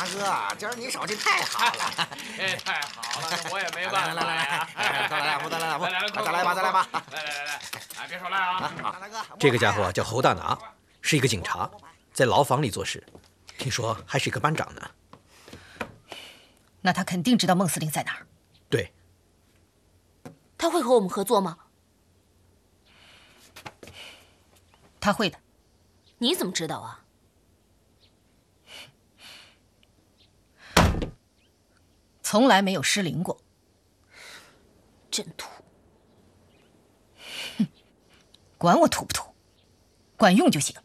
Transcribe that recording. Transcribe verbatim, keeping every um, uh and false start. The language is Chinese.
大哥，今儿你手气太好了， 哎，太好了，我也没办法。 来来来来来，再来两壶，再来两壶， 来来来， 再来吧，再来吧。 来来来来，哎，别耍赖啊！ 大哥， 这个家伙叫侯大拿，是一个警察，在牢房里做事，听说还是一个班长呢。 那他肯定知道孟司令在哪儿。 对。 他会和我们合作吗？ 他会的。 你怎么知道啊？ 从来没有失灵过。 真土。 哼，管我土不土，管用就行。